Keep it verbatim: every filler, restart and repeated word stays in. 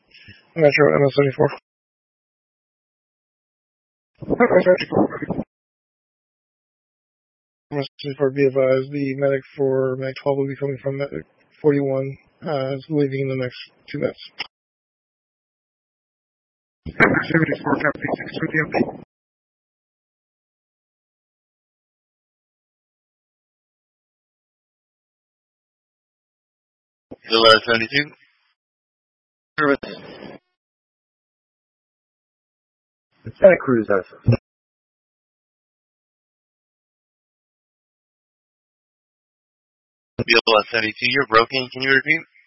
Metro M S seventy-four. M S seventy-four, be advised, the medic for Medic twelve will be coming from Medic forty-one, uh, is leaving in the next two minutes. seventy-four, copy, six twenty M P. Zilla seventy-two. Service. Santa Cruz, Alpha. Zilla seventy-two, you're broken. Can you repeat?